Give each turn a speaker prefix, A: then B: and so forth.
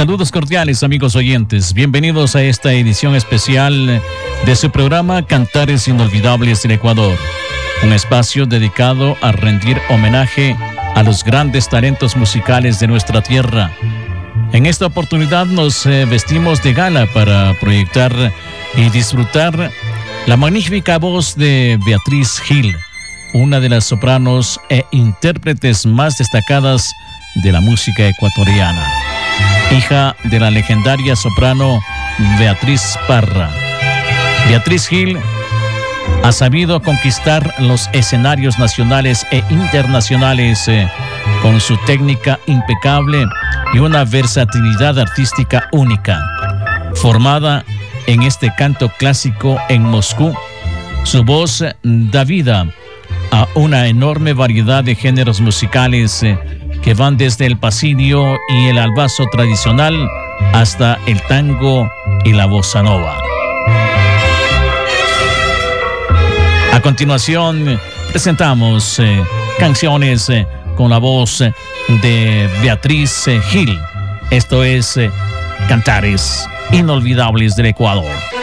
A: Saludos cordiales, amigos oyentes. Bienvenidos a esta edición especial de su programa Cantares Inolvidables del Ecuador. Un espacio dedicado a rendir homenaje a los grandes talentos musicales de nuestra tierra. En esta oportunidad nos vestimos de gala para proyectar y disfrutar la magnífica voz de Beatriz Gil, una de las sopranos e intérpretes más destacadas de la música ecuatoriana. Hija de la legendaria soprano Beatriz Parra. Beatriz Gil ha sabido conquistar los escenarios nacionales e internacionales con su técnica impecable y una versatilidad artística única. Formada en este canto clásico en Moscú, su voz da vida a una enorme variedad de géneros musicales que van desde el pasillo y el albazo tradicional hasta el tango y la bossa nova. A continuación, presentamos canciones con la voz de Beatriz Gil. Esto es Cantares Inolvidables del Ecuador.